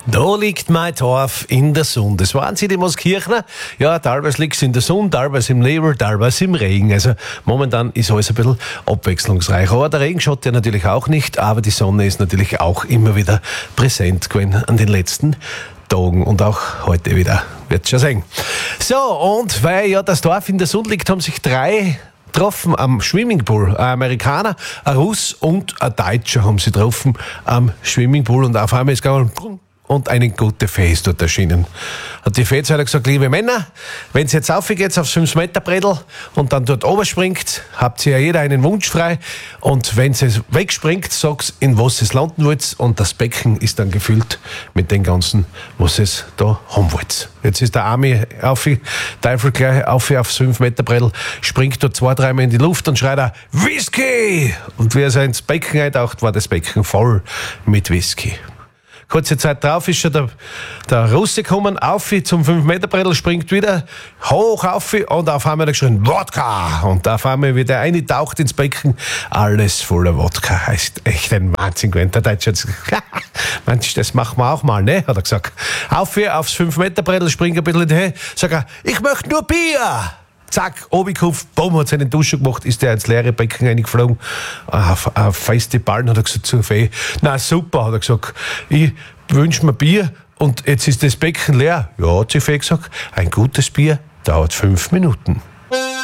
Da liegt mein Dorf in der Sonne. Das waren sie, die Mooskirchner. Ja, teilweise liegt es in der Sonne, teilweise im Nebel, teilweise im Regen. Also momentan ist alles ein bisschen abwechslungsreich. Aber der Regen schaut ja natürlich auch nicht, aber die Sonne ist natürlich auch immer wieder präsent gewesen an den letzten Tagen und auch heute wieder. Wird schon sehen. So, und weil ja das Dorf in der Sonne liegt, haben sich 3 getroffen am Swimmingpool. Ein Amerikaner, ein Russ und ein Deutscher haben sie getroffen am Swimmingpool und auf einmal ist gegangen und eine gute Fee ist dort erschienen. Hat die Fee zu einer gesagt, liebe Männer, wenn ihr jetzt aufgeht aufs 5-Meter-Brettel und dann dort oben springt, habt ihr ja jeder einen Wunsch frei und wenn ihr wegspringt, sagt in was ihr landen wollt und das Becken ist dann gefüllt mit dem Ganzen, was ihr da haben wollt. Jetzt ist der Army Teufel gleich aufs 5-Meter-Brettel, springt dort 2-3 Mal in die Luft und schreit er Whisky! Und wie er ins Becken eintaucht, war das Becken voll mit Whisky. Kurze Zeit drauf ist schon der Russe gekommen, auf zum 5-Meter-Brettel, springt wieder hoch auf und auf einmal hat er geschrien, Wodka! Und auf einmal wird er eintaucht ins Becken, alles voller Wodka. Ist echt ein Wahnsinn gewesen. Der Deutsche hat gesagt, Mensch, das machen wir auch mal, ne? Hat er gesagt. Aufs 5-Meter-Brettel, springt ein bisschen in die Höhe, sagt er, ich möchte nur Bier! Zack, Obikopf, bumm, hat seinen Duschen gemacht, ist der ins leere Becken reingeflogen. Auf feste Ballen hat er gesagt zur Fee. Na super, hat er gesagt, ich wünsche mir Bier und jetzt ist das Becken leer. Ja, hat die Fee gesagt, ein gutes Bier dauert 5 Minuten.